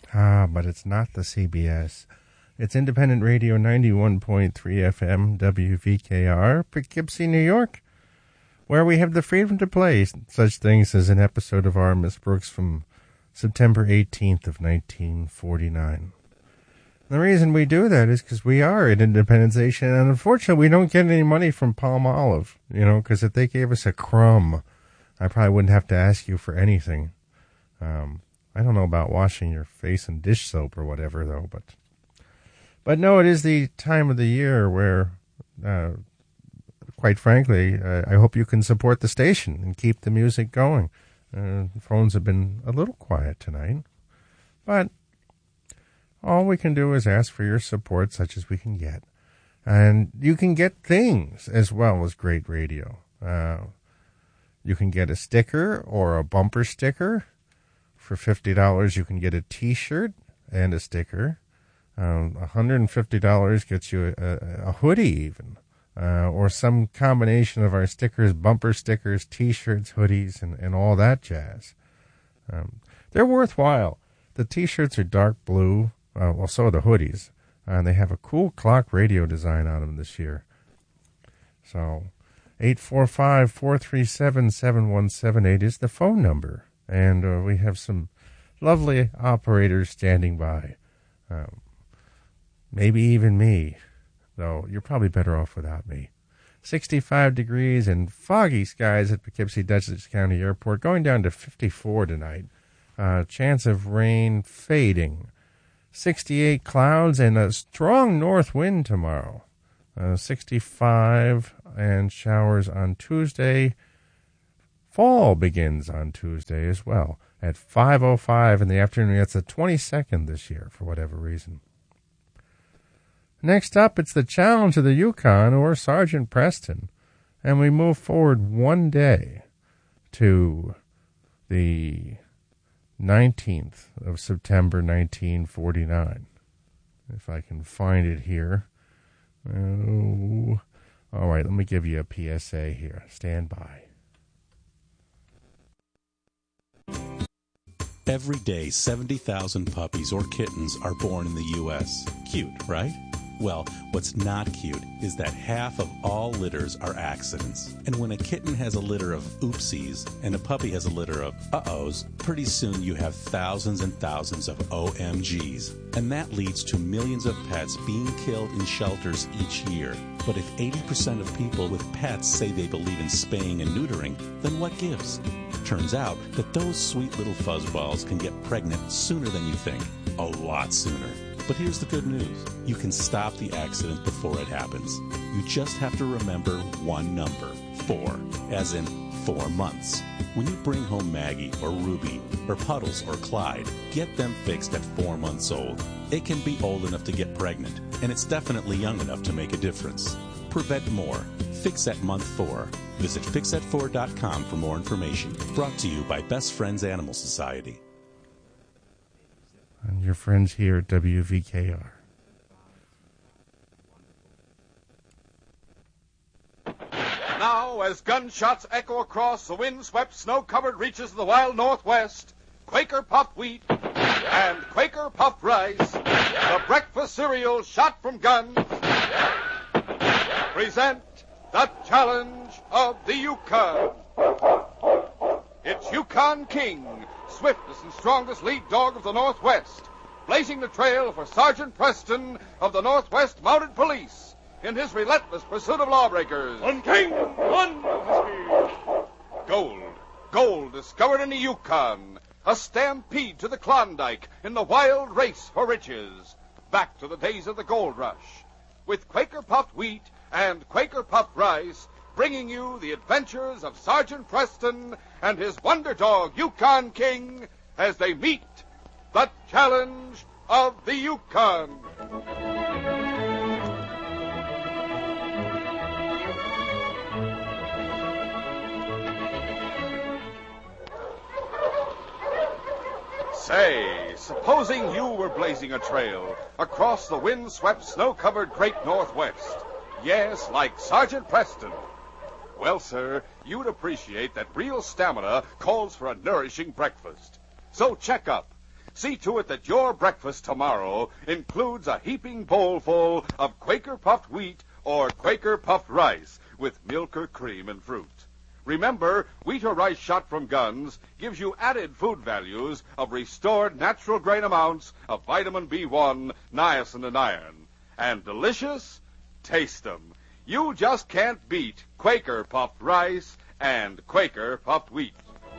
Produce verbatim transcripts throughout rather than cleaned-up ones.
Ah, but it's not the C B S. It's Independent Radio ninety-one point three F M, W V K R, Poughkeepsie, New York, where we have the freedom to play such things as an episode of our Miss Brooks from September eighteenth of nineteen forty-nine. The reason we do that is because we are an independent station, and unfortunately we don't get any money from Palmolive, you know, because if they gave us a crumb, I probably wouldn't have to ask you for anything. Um, I don't know about washing your face in dish soap or whatever, though, but but no, it is the time of the year where, uh, quite frankly, uh, I hope you can support the station and keep the music going. Uh, the phones have been a little quiet tonight, but all we can do is ask for your support, such as we can get. And you can get things as well as great radio. Uh, you can get a sticker or a bumper sticker. For fifty dollars, you can get a T-shirt and a sticker. Um, one hundred fifty dollars gets you a, a, a hoodie even, uh, or some combination of our stickers, bumper stickers, T-shirts, hoodies, and, and all that jazz. Um, they're worthwhile. The T-shirts are dark blue. Uh, well, so are the hoodies. Uh, and they have a cool clock radio design on them this year. So, eight four five, four three seven, seven one seven eight is the phone number. And uh, we have some lovely operators standing by. Um, maybe even me, though you're probably better off without me. sixty-five degrees and foggy skies at Poughkeepsie Dutchess County Airport, going down to fifty-four tonight. Uh, chance of rain fading. sixty-eight clouds and a strong north wind tomorrow. Uh, sixty-five and showers on Tuesday. Fall begins on Tuesday as well at five oh five in the afternoon. That's the twenty-second this year for whatever reason. Next up, it's the Challenge of the Yukon or Sergeant Preston. And we move forward one day to the nineteenth of September nineteen forty-nine. If I can find it here. Oh. All right, let me give you a P S A here. Stand by. Every day, seventy thousand puppies or kittens are born in the U S Cute, right? Well, what's not cute is that half of all litters are accidents. And when a kitten has a litter of oopsies and a puppy has a litter of uh-ohs, pretty soon you have thousands and thousands of O M Gs. And that leads to millions of pets being killed in shelters each year. But if eighty percent of people with pets say they believe in spaying and neutering, then what gives? Turns out that those sweet little fuzzballs can get pregnant sooner than you think. A lot sooner. But here's the good news. You can stop the accident before it happens. You just have to remember one number, four, as in four months. When you bring home Maggie or Ruby or Puddles or Clyde, get them fixed at four months old. It can be old enough to get pregnant, and it's definitely young enough to make a difference. Prevent more. Fix at month four. Visit fix at four dot com for more information. Brought to you by Best Friends Animal Society. And your friends here at W V K R. Now, as gunshots echo across the wind-swept, snow-covered reaches of the wild Northwest, Quaker Puffed Wheat and Quaker Puffed Rice, the breakfast cereal shot from guns, present the Challenge of the Yukon. It's Yukon King, swiftest and strongest lead dog of the Northwest, blazing the trail for Sergeant Preston of the Northwest Mounted Police in his relentless pursuit of lawbreakers. On King, on! Gold, gold discovered in the Yukon, a stampede to the Klondike in the wild race for riches. Back to the days of the gold rush, with Quaker Puffed Wheat and Quaker Puffed Rice, bringing you the adventures of Sergeant Preston and his wonder dog, Yukon King, as they meet the Challenge of the Yukon. Say, supposing you were blazing a trail across the wind-swept, snow-covered great Northwest. Yes, like Sergeant Preston. Well, sir, you'd appreciate that real stamina calls for a nourishing breakfast. So check up. See to it that your breakfast tomorrow includes a heaping bowlful of Quaker puffed wheat or Quaker puffed rice with milk or cream and fruit. Remember, wheat or rice shot from guns gives you added food values of restored natural grain amounts of vitamin B one, niacin, and iron. And delicious? Taste them. You just can't beat Quaker puffed rice and Quaker puffed wheat.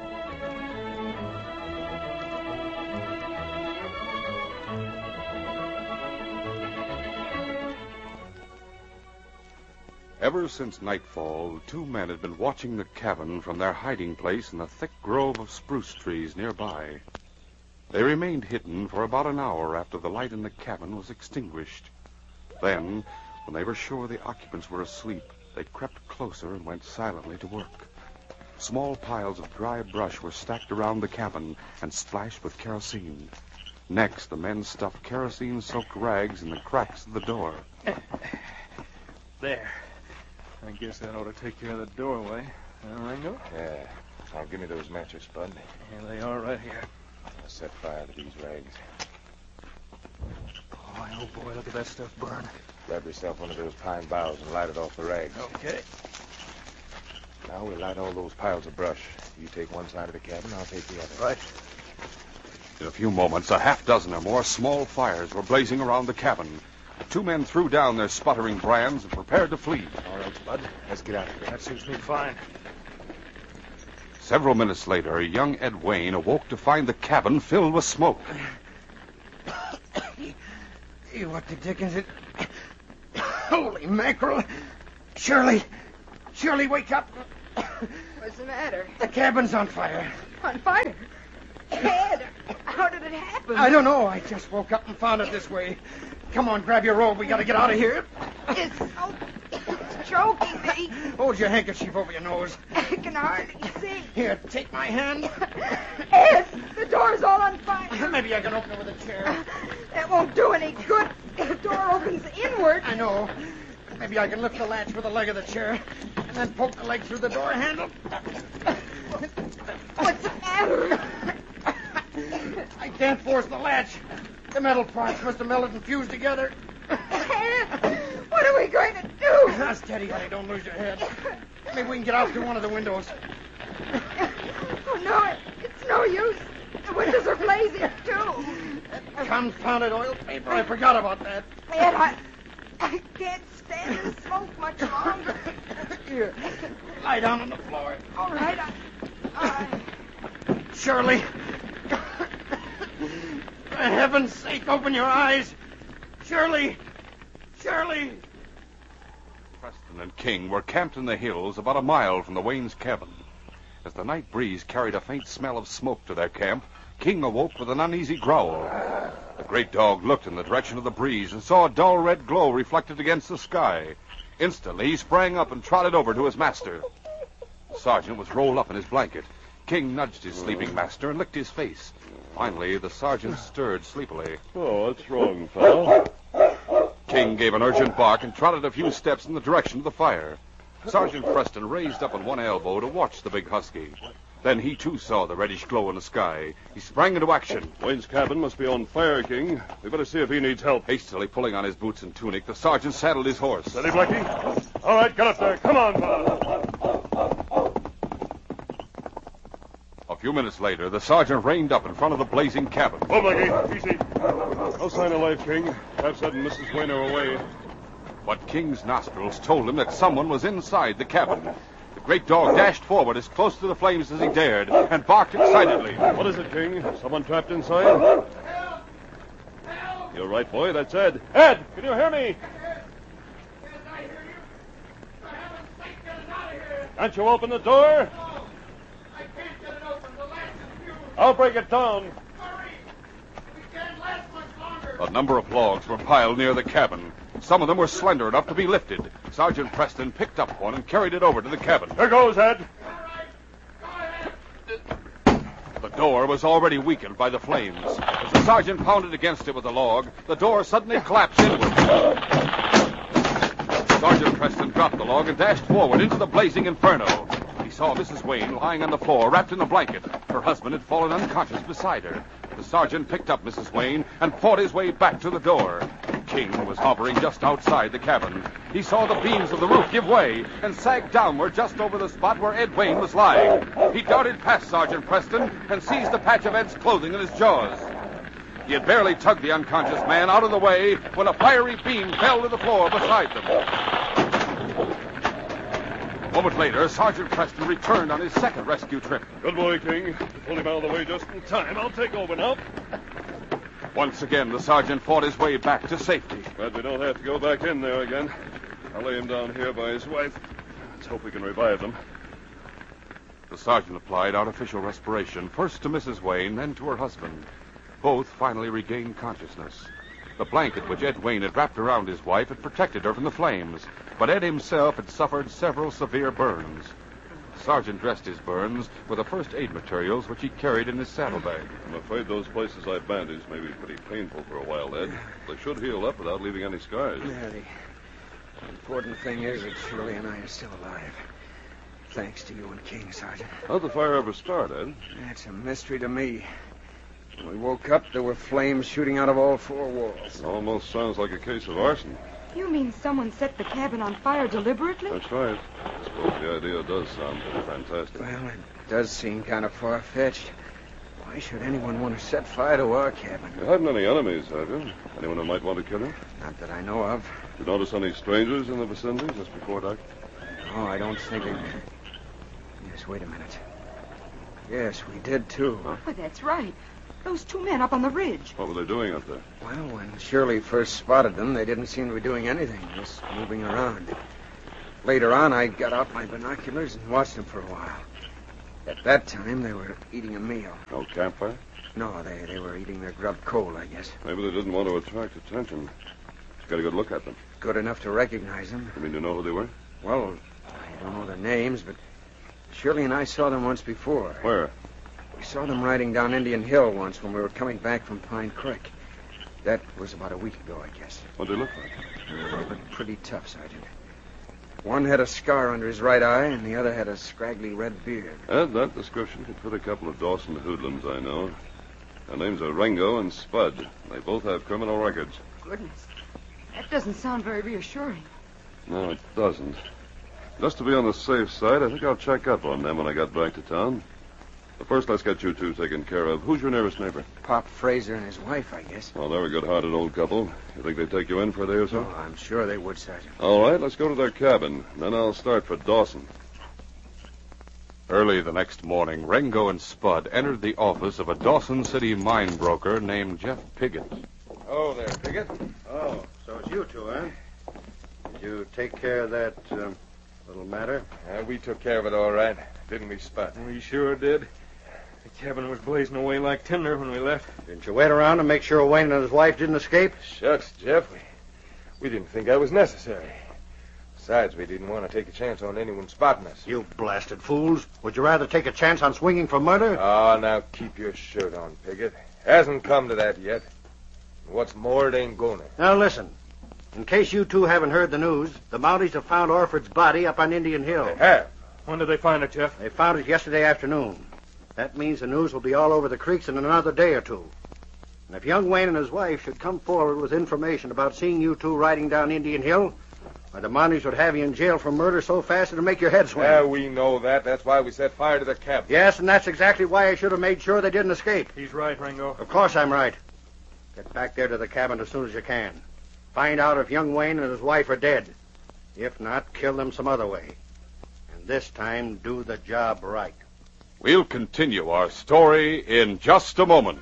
Ever since nightfall, two men had been watching the cabin from their hiding place in the thick grove of spruce trees nearby. They remained hidden for about an hour after the light in the cabin was extinguished. Then, when they were sure the occupants were asleep, they crept closer and went silently to work. Small piles of dry brush were stacked around the cabin and splashed with kerosene. Next, the men stuffed kerosene-soaked rags in the cracks of the door. There. I guess that ought to take care of the doorway. Uh, Ringo? Yeah. Now give me those matches, Bud. Here they are right here. I'll set fire to these rags. Boy, oh boy, look at that stuff burn. Grab yourself one of those pine boughs and light it off the rags. Okay. Now we'll light all those piles of brush. You take one side of the cabin, I'll take the other. Right. In a few moments, a half dozen or more small fires were blazing around the cabin. The two men threw down their sputtering brands and prepared to flee. All right, Bud. Let's get out of here. That suits me fine. Several minutes later, young Ed Wayne awoke to find the cabin filled with smoke. Hey, what the dickens it? Holy mackerel! Shirley! Shirley, wake up! What's the matter? The cabin's on fire. On fire? Ed, how did it happen? I don't know. I just woke up and found it this way. Come on, grab your robe. We gotta get out of here. It's so... It's choking me. Hold your handkerchief over your nose. I can hardly see. Here, take my hand. Ed, the door's all on fire. Maybe I can open it with a chair. That won't do any good. The door opens inward. I know. Maybe I can lift the latch with the leg of the chair and then poke the leg through the door handle. What's the matter? I can't force the latch. The metal parts must have melted and fused together. Ed, what are we going to do? Now, steady, honey. Don't lose your head. Maybe we can get out through one of the windows. Oh, no, it, it's no use. The windows are blazing, too. Confounded oil paper. I forgot about that. Ed, I, I can't stand the smoke much longer. Here, lie down on the floor. All right, I... I... Shirley. For heaven's sake, open your eyes. Shirley. Shirley. Preston and King were camped in the hills about a mile from the Waynes' cabin. As the night breeze carried a faint smell of smoke to their camp, King awoke with an uneasy growl. The great dog looked in the direction of the breeze and saw a dull red glow reflected against the sky. Instantly, he sprang up and trotted over to his master. The sergeant was rolled up in his blanket. King nudged his sleeping master and licked his face. Finally, the sergeant stirred sleepily. Oh, what's wrong, fellow? King gave an urgent bark and trotted a few steps in the direction of the fire. Sergeant Preston raised up on one elbow to watch the big husky. Then he, too, saw the reddish glow in the sky. He sprang into action. Wayne's cabin must be on fire, King. We better see if he needs help. Hastily pulling on his boots and tunic, the sergeant saddled his horse. Steady, Blackie. All right, get up there. Come on, fellow. A few minutes later, the sergeant reined up in front of the blazing cabin. Oh, Blackie, easy. No sign of life, King. Perhaps Ed and Missus Wayne are away. But King's nostrils told him that someone was inside the cabin. The great dog dashed forward as close to the flames as he dared and barked excitedly. What is it, King? Someone trapped inside? Help! Help! You're right, boy. That's Ed. Ed, can you hear me? Yes, I hear you. For heaven's sake, get us out of here. Can't you open the door? No, I can't get it open. The latch is fused. I'll break it down. Hurry. We can't last much longer. A number of logs were piled near the cabin. Some of them were slender enough to be lifted. Sergeant Preston picked up one and carried it over to the cabin. Here goes, Ed. All right. Go ahead. The door was already weakened by the flames. As the sergeant pounded against it with a log, the door suddenly collapsed inward. Sergeant Preston dropped the log and dashed forward into the blazing inferno. He saw Missus Wayne lying on the floor, wrapped in a blanket. Her husband had fallen unconscious beside her. The sergeant picked up Missus Wayne and fought his way back to the door. King was hovering just outside the cabin. He saw the beams of the roof give way and sag downward just over the spot where Ed Wayne was lying. He darted past Sergeant Preston and seized a patch of Ed's clothing in his jaws. He had barely tugged the unconscious man out of the way when a fiery beam fell to the floor beside them. A moment later, Sergeant Preston returned on his second rescue trip. Good boy, King. You pulled him out of the way just in time. I'll take over now. Once again, the sergeant fought his way back to safety. Glad we don't have to go back in there again. I'll lay him down here by his wife. Let's hope we can revive them. The sergeant applied artificial respiration, first to Missus Wayne, then to her husband. Both finally regained consciousness. The blanket which Ed Wayne had wrapped around his wife had protected her from the flames, but Ed himself had suffered several severe burns. The sergeant dressed his burns with the first aid materials which he carried in his saddlebag. I'm afraid those places I bandaged may be pretty painful for a while, Ed. They should heal up without leaving any scars. Yeah, the important thing is that Shirley and I are still alive. Thanks to you and King, Sergeant. How'd the fire ever start, Ed? That's a mystery to me. When we woke up, there were flames shooting out of all four walls. It almost sounds like a case of arson. You mean someone set the cabin on fire deliberately? That's right. I suppose the idea does sound pretty fantastic. Well, it does seem kind of far-fetched. Why should anyone want to set fire to our cabin? You hadn't any enemies, have you? Anyone who might want to kill you? Not that I know of. Did you notice any strangers in the vicinity just before dark? No, I don't think it... Yes, wait a minute. Yes, we did, too. Huh? Oh, that's right. Those two men up on the ridge. What were they doing up there? Well, when Shirley first spotted them, they didn't seem to be doing anything, just moving around. Later on, I got out my binoculars and watched them for a while. At that time, they were eating a meal. No campfire? No, they, they were eating their grub cold, I guess. Maybe they didn't want to attract attention. Got a good look at them. Good enough to recognize them. You mean you know who they were? Well, I don't know their names, but Shirley and I saw them once before. Where? We saw them riding down Indian Hill once when we were coming back from Pine Creek. That was about a week ago, I guess. What'd they look like? They looked pretty tough, Sergeant. One had a scar under his right eye, and the other had a scraggly red beard. Ed, that description could fit a couple of Dawson hoodlums I know. Their names are Ringo and Spud. They both have criminal records. Goodness. That doesn't sound very reassuring. No, it doesn't. Just to be on the safe side, I think I'll check up on them when I got back to town. But first, let's get you two taken care of. Who's your nearest neighbor? Pop Fraser and his wife, I guess. Well, they're a good-hearted old couple. You think they'd take you in for a day or so? Oh, I'm sure they would, Sergeant. All right, let's go to their cabin. Then I'll start for Dawson. Early the next morning, Ringo and Spud entered the office of a Dawson City mine broker named Jeff Piggott. Oh, there, Piggott. Oh, so it's you two, huh? Did you take care of that um, little matter? Uh, we took care of it all right, didn't we, Spud? We sure did. The cabin was blazing away like tinder when we left. Didn't you wait around to make sure Wayne and his wife didn't escape? Shucks, Jeff. We, we didn't think that was necessary. Besides, we didn't want to take a chance on anyone spotting us. You blasted fools. Would you rather take a chance on swinging for murder? Oh, now keep your shirt on, Piggott. Hasn't come to that yet. And what's more, it ain't gonna. Now, listen. In case you two haven't heard the news, the Mounties have found Orford's body up on Indian Hill. They have? When did they find it, Jeff? They found it yesterday afternoon. That means the news will be all over the creeks in another day or two. And if young Wayne and his wife should come forward with information about seeing you two riding down Indian Hill, why, the Mounties would have you in jail for murder so fast it'll make your head swim. Yeah, we know that. That's why we set fire to the cabin. Yes, and that's exactly why I should have made sure they didn't escape. He's right, Ringo. Of course I'm right. Get back there to the cabin as soon as you can. Find out if young Wayne and his wife are dead. If not, kill them some other way. And this time, do the job right. We'll continue our story in just a moment.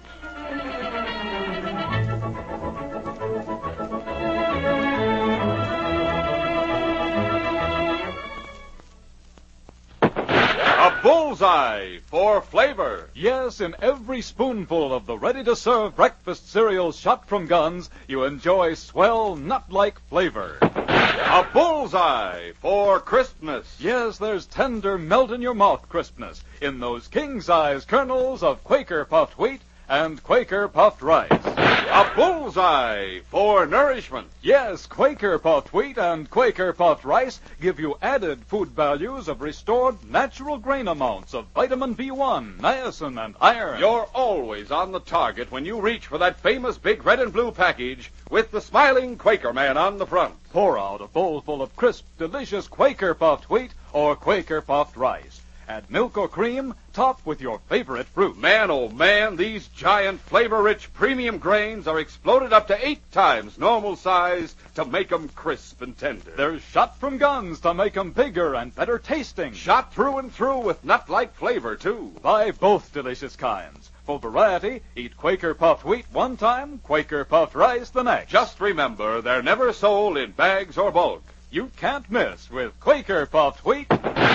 A bullseye for flavor. Yes, in every spoonful of the ready-to-serve breakfast cereals shot from guns, you enjoy swell, nut-like flavor. A bullseye for crispness. Yes, there's tender, melt-in-your-mouth crispness in those king-size kernels of Quaker puffed wheat and Quaker puffed rice. A bullseye for nourishment. Yes, Quaker puffed wheat and Quaker puffed rice give you added food values of restored natural grain amounts of vitamin B one, niacin, and iron. You're always on the target when you reach for that famous big red and blue package with the smiling Quaker man on the front. Pour out a bowl full of crisp, delicious Quaker puffed wheat or Quaker puffed rice. Add milk or cream, top with your favorite fruit. Man, oh man, these giant, flavor-rich premium grains are exploded up to eight times normal size to make 'em crisp and tender. They're shot from guns to make 'em bigger and better tasting. Shot through and through with nut-like flavor, too. Buy both delicious kinds. For variety, eat Quaker puffed wheat one time, Quaker puffed rice the next. Just remember, they're never sold in bags or bulk. You can't miss with Quaker puffed wheat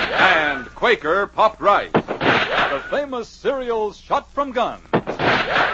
and Quaker puffed rice. The famous cereals shot from guns.